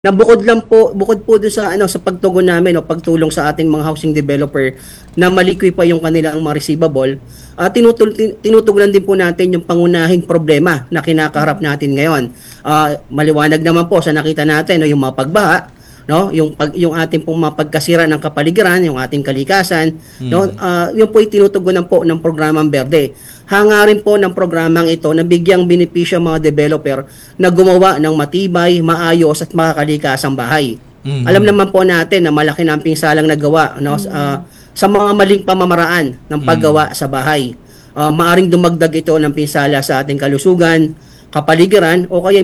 na bukod po doon sa sa pagtugon namin o pagtulong sa ating mga housing developer na malikwi pa yung kanilang mga receivable, tinutugunan din po natin yung pangunahing problema na kinakaharap natin ngayon. Maliwanag naman po sa nakita natin, no, yung mga pagbaha, no, yung ating pong mapagkasira ng kapaligiran, yung ating kalikasan, no, yun po tinutugunan po ng programang Berde. Hangarin po ng programang ito na bigyang benepisyo ang mga developer na gumawa ng matibay, maayos at makakalikasang bahay. Alam naman po natin na malaki na ang pinsalang nagawa, no, sa mga maling pamamaraan ng paggawa sa bahay. Maaring dumagdag ito ng pinsala sa ating kalusugan, kapaligiran, o kaya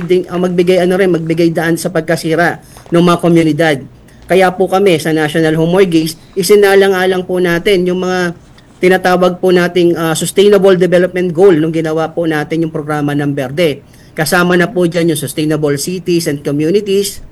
magbigay daan sa pagkasira ng mga komunidad. Kaya po kami sa National Home Mortgage, isinalang-alang po natin yung mga tinatawag po nating Sustainable Development Goal nung ginawa po natin yung programa ng Berde. Kasama na po dyan yung Sustainable Cities and Communities,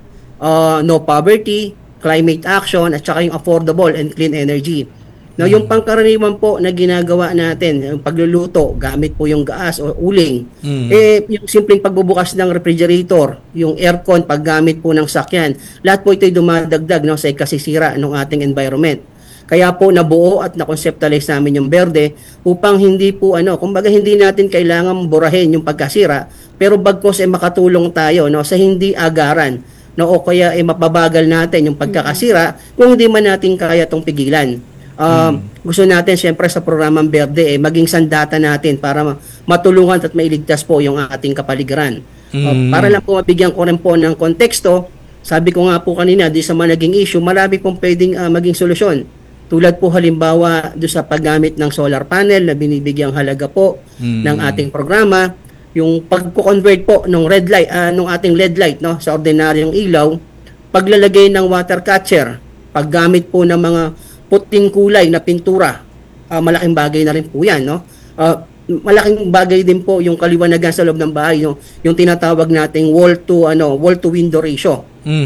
No Poverty, Climate Action, at saka yung Affordable and Clean Energy. Now, yung pangkaraniwan po na ginagawa natin, yung pagluluto, gamit po yung gas o uling, yung simpleng pagbubukas ng refrigerator, yung aircon, paggamit po ng sakyan, lahat po ito'y dumadagdag, no, sa ikasisira ng ating environment. Kaya po nabuo at na-conceptualize namin yung Berde upang hindi po kumbaga hindi natin kailangan burahin yung pagkasira, pero bagkos makatulong tayo, no, sa hindi agaran, no, o kaya mapabagal natin yung pagkakasira kung hindi man natin kaya tong pigilan. Gusto natin siyempre sa programang Berde maging sandata natin para matulungan at mailigtas po yung ating kapaligiran. Para lang po mabigyan ko rin po ng konteksto, sabi ko nga po kanina, di sa mga naging issue, marami pong pwedeng maging solusyon. Tulad po halimbawa do sa paggamit ng solar panel na binibigyang halaga po ng ating programa, yung pagko-convert po ng red light ng ating LED light, no, sa ordinaryong ilaw, paglalagay ng water catcher, paggamit po ng mga puting kulay na pintura, malaking bagay na rin po 'yan, no. Malaking bagay din po yung kaliwanagan sa loob ng bahay, no, yung tinatawag nating wall to window ratio.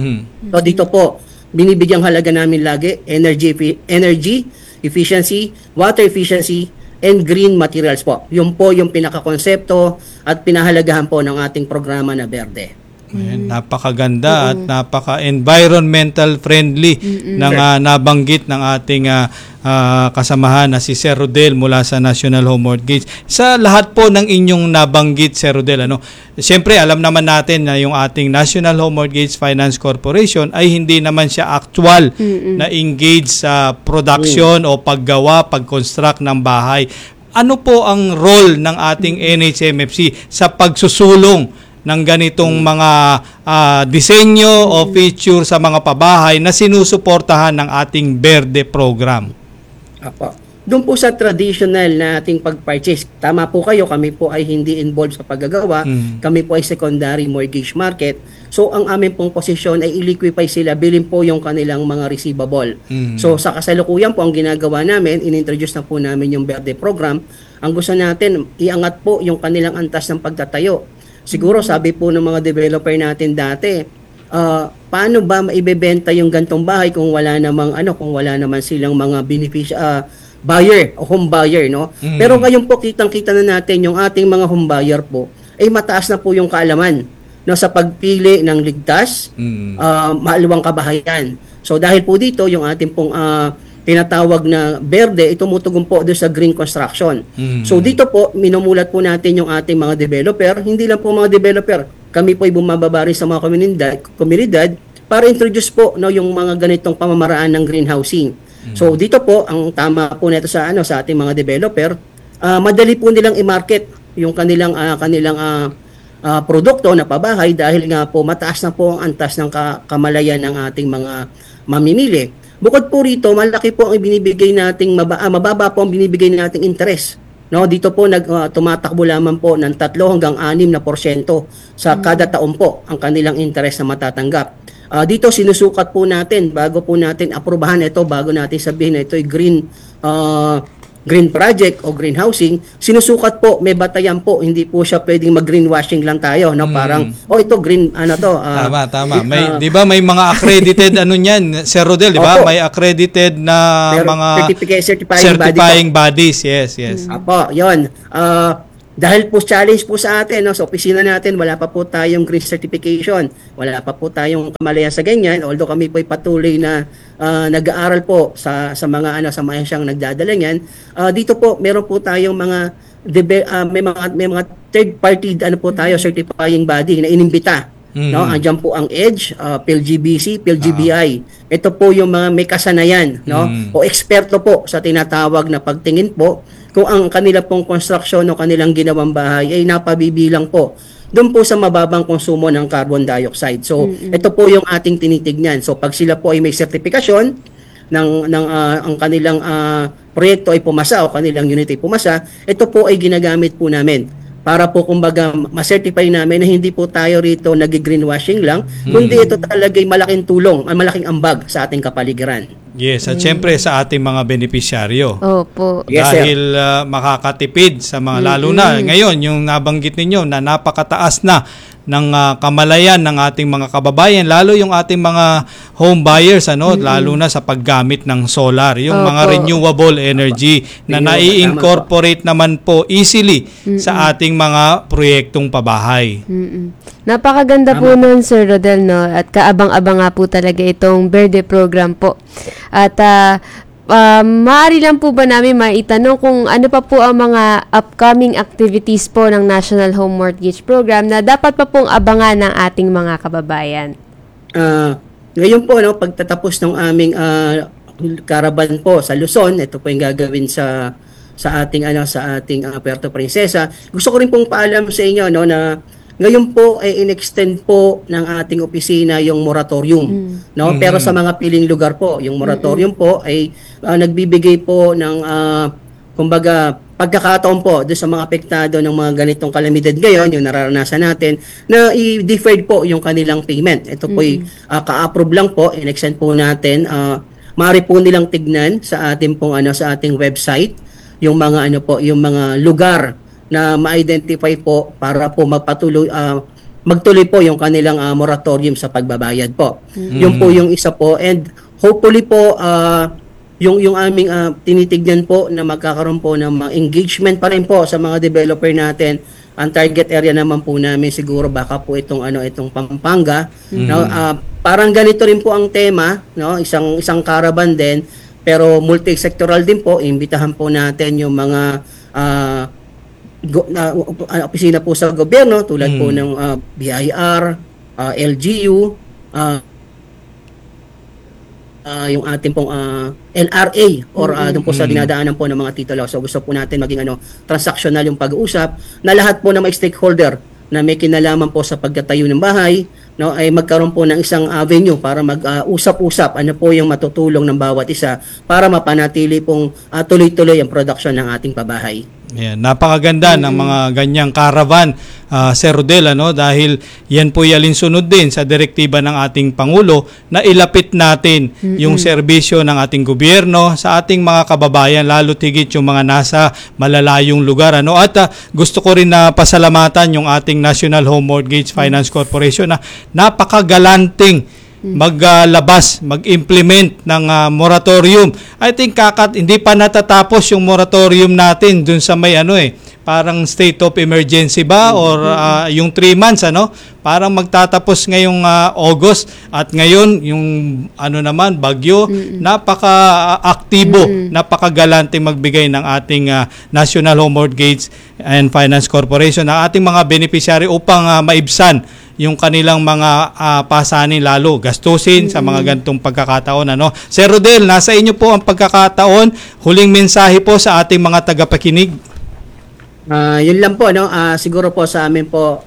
So dito po binibigyang halaga namin lagi energy efficiency, water efficiency, and green materials po. Yun po yung pinakakonsepto at pinahalagahan po ng ating programa na Berde. Napakaganda at napaka-environmental friendly ng nabanggit ng ating kasamahan na si Sir Rodel mula sa National Home Mortgage. Sa lahat po ng inyong nabanggit, Sir Rodel, siyempre alam naman natin na yung ating National Home Mortgage Finance Corporation ay hindi naman siya actual na engage sa production o paggawa, pag-construct ng bahay. Ano po ang role ng ating NHMFC sa pagsusulong ng ganitong mga disenyo o feature sa mga pabahay na sinusuportahan ng ating Berde program? Doon po sa traditional na ating pag-purchase, tama po kayo, kami po ay hindi involved sa paggagawa, kami po ay secondary mortgage market. So ang aming pong posisyon ay i-liquify sila, bilhin po yung kanilang mga receivable. So sa kasalukuyan po ang ginagawa namin, inintroduce na po namin yung Berde program. Ang gusto natin, iangat po yung kanilang antas ng pagtatayo. Siguro sabi po ng mga developer natin dati, paano ba maibebenta yung gantong bahay kung wala naman silang mga buyer o home buyer, no? Pero ngayon po kitang-kita na natin yung ating mga home buyer po ay mataas na po yung kaalaman, no, sa pagpili ng ligtas, maluwang kabahayan. So dahil po dito yung ating pong tinatawag na Berde, tumutugon po doon sa green construction. So dito po, minumulat po natin yung ating mga developer, hindi lang po mga developer, kami po ay bumababa rin sa mga komunidad para introduce po, no, yung mga ganitong pamamaraan ng greenhousing. So dito po, ang tama po nito sa ating mga developer, madali po nilang i-market yung kanilang produkto na pabahay dahil nga po mataas na po ang antas ng kamalayan ng ating mga mamimili. Bukod po rito, malaki po ang binibigay nating mababa po ang binibigay nating interest. No, dito po tumatakbo lamang po ng 3 hanggang 6% sa kada taon po ang kanilang interest na matatanggap. Dito sinusukat po natin bago po natin aprubahan ito, bago natin sabihin na ito ay green project o greenhousing, sinusukat po, may batayan po, hindi po siya pwedeng mag-greenwashing lang tayo, no? Parang ito green tama. May 'di ba may mga accredited niyan, Sir Rodel, 'di ba? May accredited na mga certifying bodies. Yes. Apo, 'yon. dahil po challenge po sa atin, no, sa opisina natin, wala pa po tayong green certification, wala pa po tayong kamalayan sa ganyan, although kami po ay patuloy na nag-aaral po sa mga sa mga siyang nagdadala niyan. Dito po meron po tayong mga may mga third party po tayo certifying body na inimbita. No, andiyan po ang EDGE, PLGBC, PLGBI. Ito po yung mga may kasanayan, no, o eksperto po sa tinatawag na pagtingin po kung ang kanila pong construction o kanilang ginawang bahay ay napabibilang po doon po sa mababang konsumo ng carbon dioxide. So, ito po yung ating tinitignan. So, pag sila po ay may sertifikasyon ang kanilang proyekto ay pumasa o kanilang unit ay pumasa, ito po ay ginagamit po namin para po kumbaga ma-certify namin na hindi po tayo rito nag-greenwashing lang, kundi ito talaga ay malaking tulong, malaking ambag sa ating kapaligiran. Yes, at syempre sa ating mga benepisyaryo. Opo. Yes, sir. Dahil makakatipid sa mga lalo na ngayon yung nabanggit ninyo na napakataas na ng kamalayan ng ating mga kababayan, lalo yung ating mga home buyers, lalo na sa paggamit ng solar, yung mga renewable energy na nai-incorporate naman po easily sa ating mga proyektong pabahay. Napakaganda po nun, Sir Rodel, no? At kaabang-abang nga po talaga itong Verde program po. At maaari lang po ba namin maitanong kung ano pa po ang mga upcoming activities po ng National Home Mortgage Program na dapat pa pong abangan ng ating mga kababayan? Ngayon po, pagtatapos ng aming caravan po sa Luzon, ito po yung gagawin sa ating Puerto Princesa. Gusto ko rin pong paalam sa inyo na ngayon po ay in-extend po ng ating opisina yung moratorium, Pero sa mga piling lugar po, yung moratorium po ay nagbibigay po ng kumbaga pagkakataon po doon sa mga apektado ng mga ganitong kalamidad ngayon, yung nararanasan natin, na i-deferred po yung kanilang payment. Ito po ay ka-approve lang po, in-extend po natin. Maaari po nilang tignan sa ating sa ating website yung mga yung mga lugar na ma-identify po para po magtuloy po yung kanilang moratorium sa pagbabayad po. Yun po yung isa po, and hopefully po yung aming tinitignan po na magkakaroon po ng mga engagement pa rin po sa mga developer natin. Ang target area naman po namin siguro baka po itong Pampanga. Parang ganito rin po ang tema, isang caravan din, pero multi-sectoral din po. Imbitahan po natin yung mga opisina po sa gobyerno tulad po ng BIR, LGU, yung ating pong LRA or doon po sa dinadaanan po ng mga titulo. So gusto po natin maging transactional yung pag-uusap na lahat po ng mga stakeholder na may kinalaman po sa pagtatayo ng bahay, ay magkaroon po ng isang avenue para mag-usap-usap ano po yung matutulong ng bawat isa para mapanatili pong tuloy-tuloy ang production ng ating pabahay. Yeah, napakaganda ng mga ganyang caravan, Sir Rodel, dahil yan po yalinsunod din sa direktiba ng ating Pangulo na ilapit natin yung serbisyo ng ating gobyerno sa ating mga kababayan, lalo tigit yung mga nasa malalayong lugar. At gusto ko rin na pasalamatan yung ating National Home Mortgage Finance Corporation na napakagalanting maglabas, mag-implement ng moratorium. I think hindi pa natatapos yung moratorium natin dun sa may parang state of emergency ba or yung 3 months parang magtatapos ngayong August, at ngayon yung naman bagyo, napaka-aktibo, napakagalanting magbigay ng ating National Home Mortgage and Finance Corporation ng ating mga beneficiary upang maibsan yung kanilang mga pasanin, lalo gastusin sa mga gantong pagkakataon. Sir Rodel, nasa inyo po ang pagkakataon. Huling mensahe po sa ating mga tagapakinig. Yun lang po, siguro po sa amin po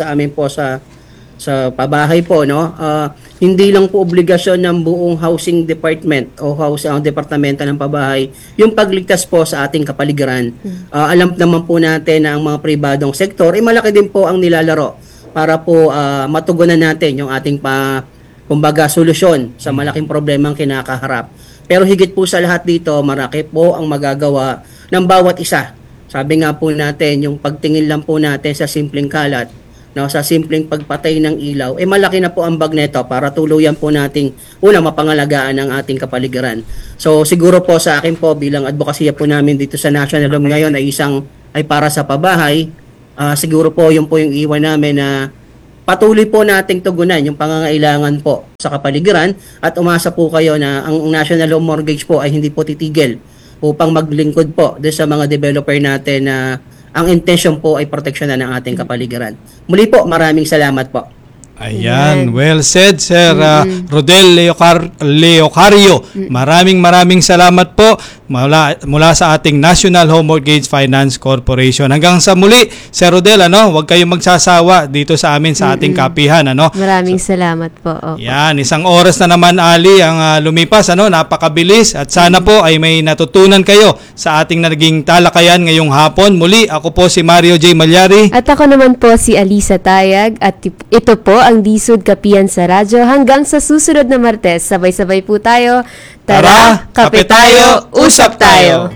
sa pabahay po, hindi lang po obligasyon ng buong housing department o departamento ng pabahay yung pagligtas po sa ating kapaligiran. Alam naman po natin na ang mga pribadong sektor ay malaki din po ang nilalaro para po matugunan natin yung ating kumbaga solusyon sa malaking problemang kinakaharap. Pero higit po sa lahat dito, marami po ang magagawa ng bawat isa. Sabi nga po natin, yung pagtingin lang po natin sa simpleng kalat, sa simpleng pagpatay ng ilaw, malaki na po ang bag nito para tuluyan po nating mapangalagaan ang ating kapaligiran. So siguro po sa akin po bilang advokasya po namin dito sa National Home ngayon ay para sa pabahay, Siguro po yun po yung iwan namin na patuloy po nating tugunan yung pangangailangan po sa kapaligiran at umasa po kayo na ang National Home Mortgage po ay hindi po titigil upang maglingkod po doon sa mga developer natin na ang intention po ay proteksyonan ng ating kapaligiran. Muli po, maraming salamat po. Ayan, well said, Sir Rodel Leocario. Maraming salamat po mula sa ating National Home Mortgage Finance Corporation. Hanggang sa muli, Sir Rodel, huwag kayong magsasawa dito sa amin sa ating kapihan. Maraming salamat po. Opo. Yan, isang oras na naman, Ali, ang lumipas. Napakabilis at sana po ay may natutunan kayo sa ating naging talakayan ngayong hapon. Muli, ako po si Mario J. Malyari. At ako naman po si Alisa Tayag at ito po ang Disud Kapihan sa Radyo. Hanggang sa susunod na Martes, sabay-sabay po tayo. Tara, kape tayo, usap tayo.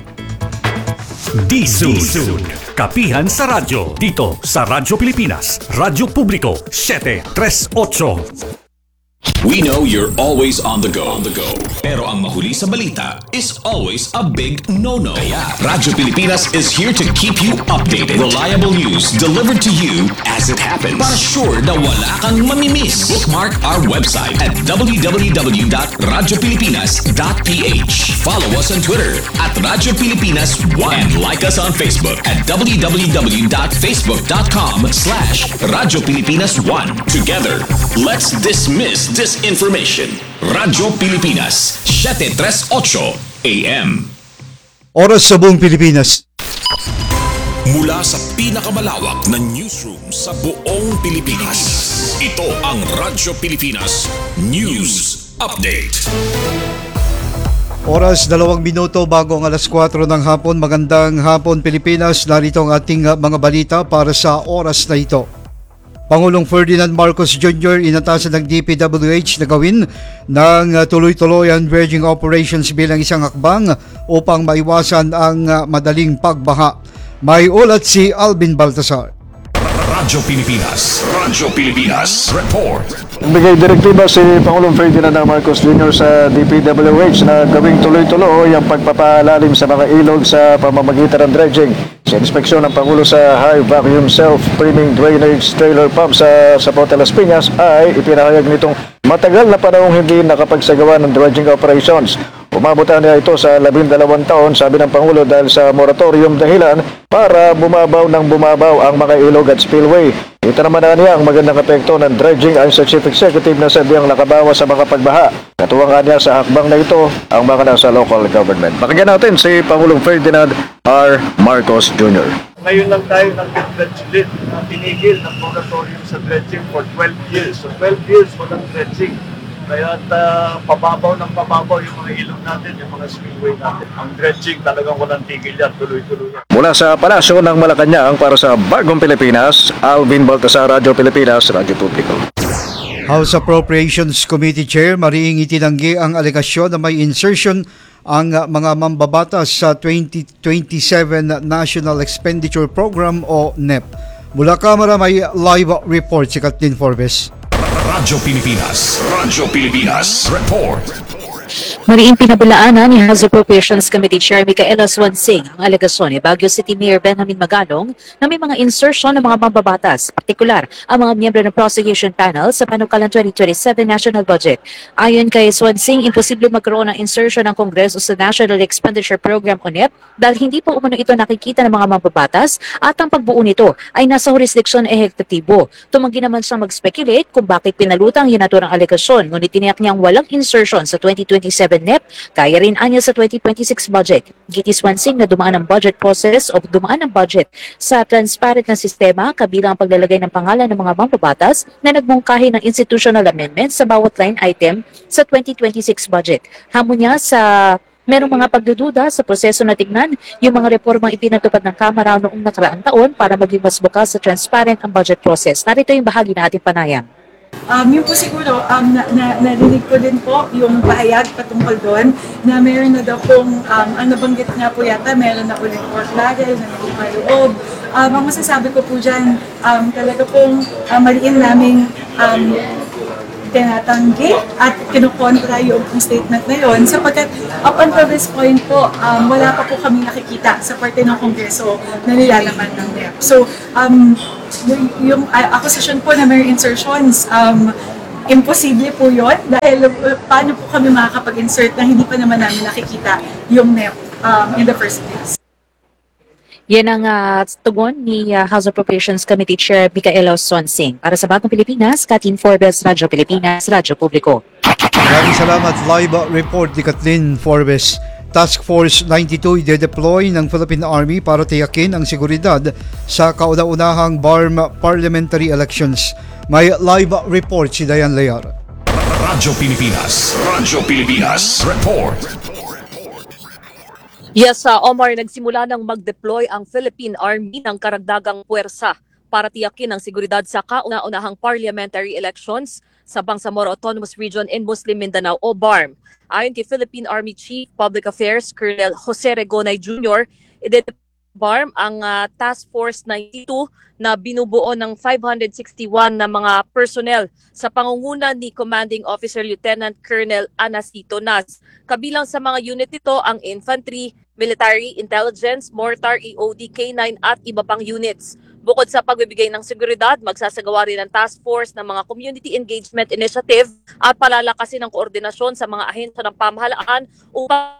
Disud Kapihan sa Radyo. Dito sa Radyo Pilipinas, Radyo Publiko 738. We know you're always on the go. Pero ang mahuli sa balita is always a big no-no. Kaya Radyo Pilipinas is here to keep you updated. Reliable news delivered to you as it happens. Para sure na wala kang mamimiss. Bookmark our website at www.radiopilipinas.ph. Follow us on Twitter at Radyo Pilipinas 1 and like us on Facebook at www.facebook.com/Radyo Pilipinas 1. Together, let's dismiss disinformation. Radyo Pilipinas, 738 AM. Oras sa buong Pilipinas. Mula sa pinakamalawak na newsroom sa buong Pilipinas. Ito ang Radyo Pilipinas News Update. Oras 2 minuto bago ang alas 4 ng hapon. Magandang hapon Pilipinas. Narito ang ating mga balita para sa oras na ito. Pangulong Ferdinand Marcos Jr. inatasan ng DPWH na gawin ng tuloy-tuloy ang dredging operations bilang isang hakbang upang maiwasan ang madaling pagbaha. May ulat si Alvin Baltasar. Radyo Pilipinas Report. Bigay direktiba si Pangulong Ferdinand Marcos Jr. sa DPWH na gawing tuloy-tuloy ang pagpapalalim sa mga ilog sa pamamagitan ng dredging. Sa inspeksyon ng Pangulo sa High Vacuum Self-Priming Drainage Trailer Pump sa Zapote, Las Piñas ay ipinahayag nitong matagal na panahong hindi nakapagsagawa ng dredging operations. Umabutan niya ito sa 12 taon, sabi ng Pangulo, dahil sa moratorium dahilan para bumabaw ang mga ilog at spillway. Ito naman niya ang magandang epekto ng dredging ayon sa Chief Executive na sadyang nakabawas sa mga pagbaha. Katuwang niya sa hakbang na ito ang mga nasa local government. Pakinggan natin si Pangulong Ferdinand R. Marcos Jr. Ngayon lang tayo nag-dredge ulit na pinigil ng moratorium sa dredging for 12 years. So 12 years walang dredging. Kaya pababaw yung mga ilog natin, yung mga spillway natin. Ang dredging talagang walang tigil yan, tuloy-tuloy yan. Mula sa Palasyo ng Malacanang para sa Bagong Pilipinas, Alvin Baltasar, Radyo Pilipinas, Radyo Publiko. House Appropriations Committee Chair mariing itinanggi ang alegasyon na may insertion ang mga mambabatas sa 2027 National Expenditure Program o NEP. Mula Kamara may live report si Kathleen Forbes. Radyo Pilipinas Report. Mariing pinabulaanan ni House Appropriations Committee Chair Micaela Swansing ang alegasyon ni Baguio City Mayor Benjamin Magalong na may mga insertion ng mga mambabatas, partikular ang mga miyembro ng Prosecution Panel sa panukalang 2027 National Budget. Ayon kay Swansing, imposible magkaroon ng insertion ng Kongreso sa National Expenditure Program o NEP dahil hindi po umano ito nakikita ng mga mambabatas at ang pagbuo nito ay nasa jurisdiksyon ehekutibo. Tumanggi naman siyang mag-speculate kung bakit pinalutang yung naturang alegasyon, ngunit tiniyak niyang walang insertion sa 2027 NEP, kaya rin anya sa 2026 budget. Gitis Swansing na dumaan ang budget process o dumaan ang budget sa transparent na sistema kabilang ang paglalagay ng pangalan ng mga mambabatas na nagmungkahi ng institutional amendments sa bawat line item sa 2026 budget. Hamon niya sa merong mga pagdududa sa proseso na tignan yung mga reformang ipinatupad ng Kamara noong nakaraang taon para maging mas bukas sa transparent ang budget process. Narito yung bahagi na ating panayam. Yun po siguro, narinig ko din po yung pahayag patungkol doon na meron na daw pong, ang nabanggit nga po yata, meron na ulit court bagay, na may paloob. Ang masasabi ko po dyan, talaga pong maliin naming tinatanggi at kinukontra yung statement na yun sapagkat up until this point po, wala pa po kami nakikita sa parte ng Kongreso na nilalaman ng NEP. So, yung accusation po na mere insertions, imposible po yun dahil paano po kami makakapag-insert na hindi pa naman namin nakikita yung NEP in the first place. Yan ang tugon ni House Appropriations Committee Chair Micaela Swansing. Para sa Bagong Pilipinas, Kathleen Forbes, Radyo Pilipinas, Radyo Publiko. Maraming salamat. Live report ni Kathleen Forbes. Task Force 92 i-deploy ng Philippine Army para tiyakin ang seguridad sa kauna-unahang BARM parliamentary elections. May live report si Dayan Layar. Radyo Pilipinas. Radyo Pilipinas. Report. Yes, Omar, nagsimula ng mag-deploy ang Philippine Army ng karagdagang puwersa para tiyakin ang seguridad sa kauna-unahang parliamentary elections sa Bangsamoro Autonomous Region in Muslim Mindanao o BARM. Ayon kay Philippine Army Chief Public Affairs Colonel Jose Regonay Jr., BARM ang Task Force 92 na binubuo ng 561 na mga personnel sa pangunguna ni Commanding Officer Lieutenant Colonel Anasito Nas. Kabilang sa mga unit nito ang infantry, military, intelligence, mortar, EOD, K9 at iba pang units. Bukod sa pagbibigay ng seguridad, magsasagawa rin ng task force ng mga community engagement initiative at palalakasin ang koordinasyon sa mga ahensya ng pamahalaan upang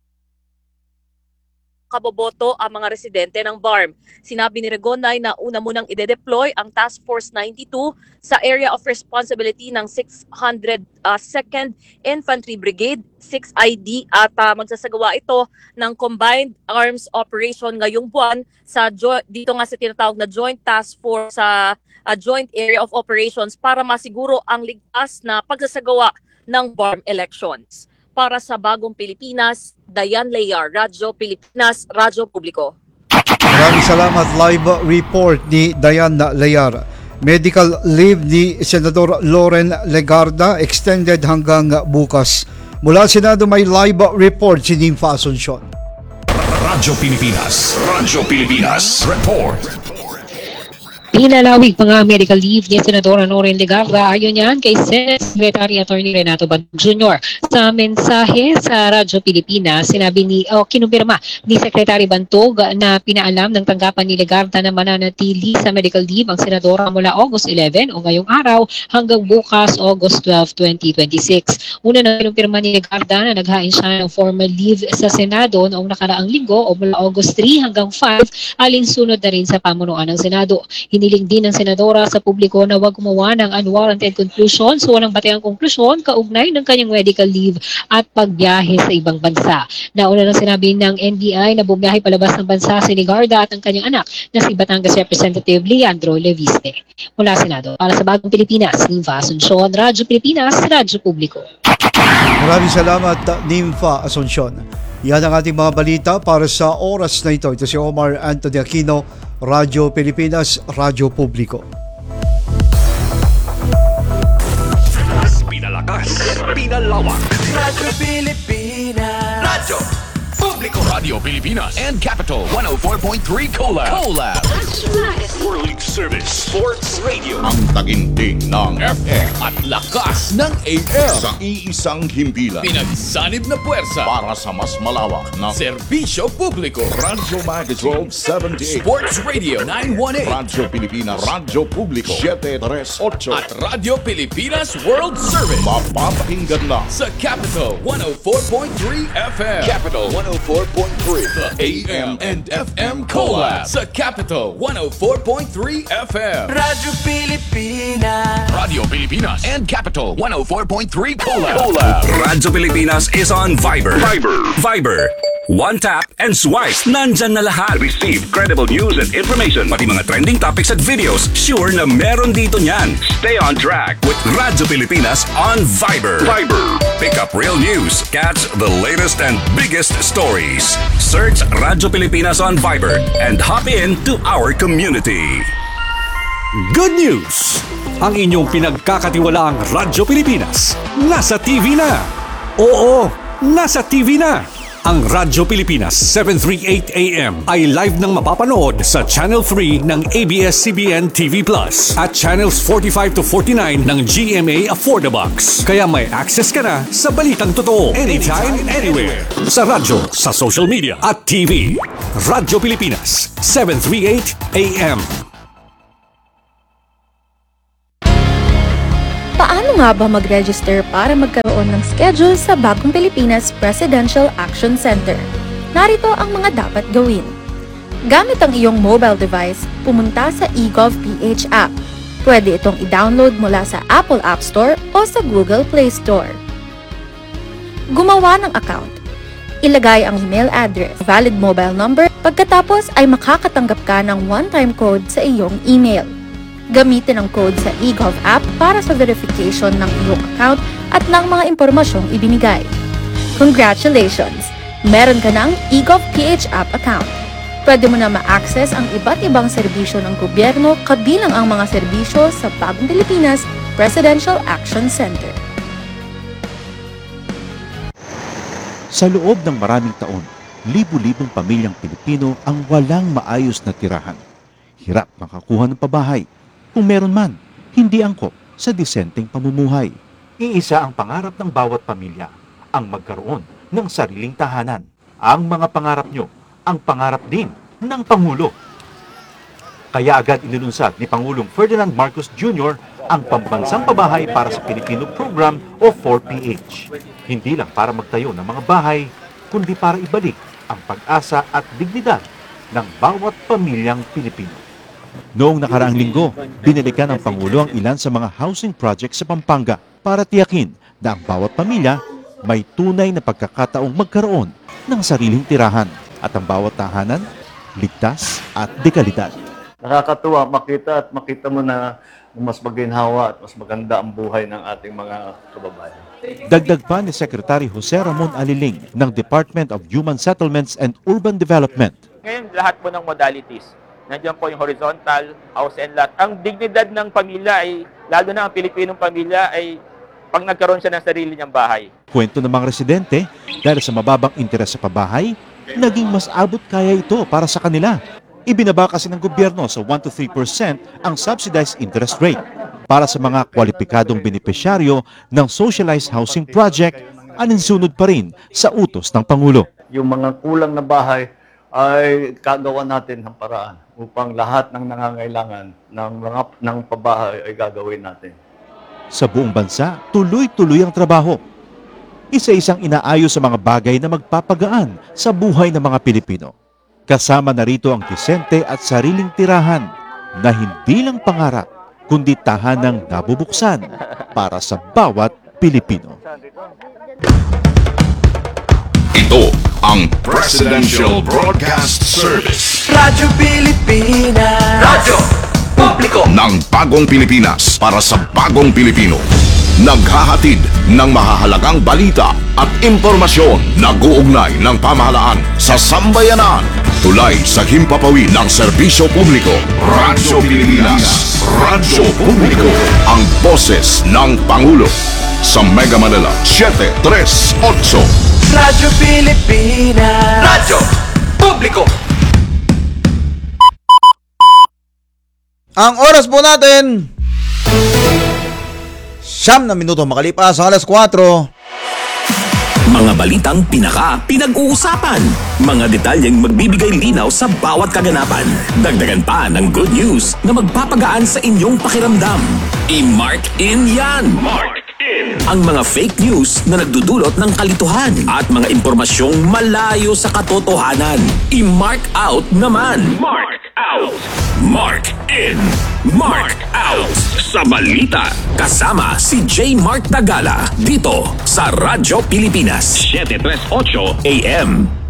kaboboto ang mga residente ng BARM. Sinabi ni Regonay na una munang ide-deploy ang Task Force 92 sa area of responsibility ng 602nd Infantry Brigade, 6ID, at magsasagawa ito ng Combined Arms Operation ngayong buwan sa dito nga sa tinatawag na Joint Task Force sa Joint Area of Operations para masiguro ang ligtas na pagsasagawa ng BARM elections. Para sa Bagong Pilipinas, Dayan Layar, Radyo Pilipinas, Radyo Publiko. Maraming salamat. Live report ni Dayan Layar. Medical leave ni Senador Loren Legarda extended hanggang bukas. Mula Senado may live report si Nympha Asuncion. Radyo Pilipinas. Radyo Pilipinas. Report. Pinalawig pa nga medical leave ni Senadora Loren Legarda ayon yan kay Senate Secretary Attorney Renato Bantog Jr. Sa mensahe sa Radyo Pilipinas, sinabi kinumpirma ni Secretary Bantog na pinaalam ng tanggapan ni Legarda na mananatili sa medical leave ang Senadora mula August 11 o ngayong araw hanggang bukas August 12, 2026. Una na kinumpirma ni Legarda na naghain siya ng formal leave sa Senado noong nakaraang linggo o mula August 3 hanggang 5 alinsunod na rin sa pamunuan ng Senado. Hiniling din ng senadora sa publiko na huwag gumawa ng unwarranted conclusion so walang batayang konklusyon kaugnay ng kanyang medical leave at pagbiyahe sa ibang bansa. Nauna nang sinabi ng NBI na bumiyahe palabas ng bansa si Legarda at ang kanyang anak na si Batangas Representative Leandro Leviste. Mula Senado, para sa Bagong Pilipinas, Nympha Asuncion, Radyo Pilipinas, Radyo Publiko. Maraming salamat, Nympha Asuncion. Yan ang ating mga balita para sa oras na ito. Ito si Omar Anthony Aquino, Radyo Pilipinas, Radyo Publiko. Pinalakas, pinalawak. Radyo Pilipinas. Radyo Publiko. Radio Pilipinas and Capital 104.3 Collab. World Service Sports Radio. Ang taginting ng FM At lakas ng AM. sa iisang himpilan Pinagsanib na puwersa. para sa mas malawak na Serbisyo Publiko. Radyo Magazine 1278, Sports Radio 918. Radyo Pilipinas, Radyo Publiko 738, At Radio Pilipinas World Service. mapapakinggan na Sa Capital 104.3 FM. Capital 104.3. The AM and FM Collab. Sa Capital 104.3 FM. Radyo Pilipinas. Radio Pilipinas and Capital 104.3 Collab. Radyo Pilipinas is on Viber. Viber. One tap and swipe. Nandyan na lahat. Receive credible news and information. Pati mga trending topics at videos. Sure na meron dito niyan. Stay on track with Radyo Pilipinas on Viber. Pick up real news. Catch the latest and biggest stories. Search Radyo Pilipinas on Viber and hop in to our community. Good news! Ang inyong pinagkakatiwalaang Radyo Pilipinas nasa TV na. Oo, nasa TV na. Ang Radyo Pilipinas 738 AM ay live nang mapapanood sa Channel 3 ng ABS-CBN TV Plus at Channels 45 to 49 ng GMA Affordabox. Kaya may access ka na sa balitang totoo anytime, anywhere. Sa radyo, sa social media at TV. Radyo Pilipinas 738 AM. Paano nga ba mag-register para magkaroon ng schedule sa Bagong Pilipinas Presidential Action Center? Narito ang mga dapat gawin. Gamit ang iyong mobile device, pumunta sa eGovPH app. Pwede itong i-download mula sa Apple App Store o sa Google Play Store. Gumawa ng account. Ilagay ang email address, valid mobile number, pagkatapos ay makakatanggap ka ng one-time code sa iyong email. Gamitin ang code sa eGov app para sa verification ng iyong account at ng mga impormasyong ibinigay. Congratulations! Meron ka ng eGovPH app account. Pwede mo na ma-access ang iba't ibang serbisyo ng gobyerno kabilang ang mga serbisyo sa Bagong Pilipinas Presidential Action Center. Sa loob ng maraming taon, libu-libong pamilyang Pilipino ang walang maayos na tirahan. Hirap makakuha ng pabahay. Kung meron man, hindi angkop sa disenteng pamumuhay. Iisa ang pangarap ng bawat pamilya, ang magkaroon ng sariling tahanan. Ang mga pangarap nyo, ang pangarap din ng Pangulo. Kaya agad inilunsad ni Pangulong Ferdinand Marcos Jr. ang Pambansang Pabahay para sa Pilipino Program o 4PH. Hindi lang para magtayo ng mga bahay, kundi para ibalik ang pag-asa at dignidad ng bawat pamilyang Pilipino. Noong nakaraang linggo, binalikan ng Pangulo ang ilan sa mga housing projects sa Pampanga para tiyakin na ang bawat pamilya may tunay na pagkakataong magkaroon ng sariling tirahan at ang bawat tahanan ligtas at dekalidad. Nakakatuwa makita mo na mas maginhawa at mas maganda ang buhay ng ating mga kababayan. Dagdag pa ni Secretary Jose Ramon Aliling ng Department of Human Settlements and Urban Development. Ngayon, lahat po ng modalities. Nandiyan po yung horizontal, house and lot. Ang dignidad ng pamilya ay, lalo na ang Pilipinong pamilya, ay pag nagkaroon siya ng sarili niyang bahay. Kwento ng mga residente, dahil sa mababang interes sa pabahay, naging mas abot kaya ito para sa kanila. Ibinaba kasi ng gobyerno sa 1 to 3% ang subsidized interest rate. Para sa mga kwalipikadong benepisyaryo ng socialized housing project, aninsunod pa rin sa utos ng Pangulo. Yung mga kulang na bahay ay kagawa natin ng paraan upang lahat ng nangangailangan ng pabahay ay gagawin natin. Sa buong bansa, tuloy-tuloy ang trabaho. Isa-isang inaayos sa mga bagay na magpapagaan sa buhay ng mga Pilipino. Kasama na rito ang disente at sariling tirahan na hindi lang pangarap, kundi tahanang nabubuksan para sa bawat Pilipino. Ito ang Presidential Broadcast Service. Radyo Pilipinas. Radyo Publiko ng Bagong Pilipinas para sa Bagong Pilipino. Naghahatid ng mahahalagang balita at impormasyon na guugnay ng pamahalaan sa sambayanan. Tulay sa himpapawid ng serbisyo publiko. Radyo Pilipinas. Radyo Publiko. Ang boses ng Pangulo. Sa Mega Manila, 738. Radyo Pilipinas. Radyo Publiko. Ang oras po natin 9 na minuto makalipas ang alas 4. Mga balitang pinag-uusapan. Mga detalyeng magbibigay linaw sa bawat kaganapan. Dagdagan pa ng good news na magpapagaan sa inyong pakiramdam. I-mark in yan! Mark in! Ang mga fake news na nagdudulot ng kalituhan at mga impormasyong malayo sa katotohanan. I-mark out naman! Mark out! Mark in! Mark out! Sa balita, kasama si J. Mark Tagala dito sa Radyo Pilipinas 738 AM.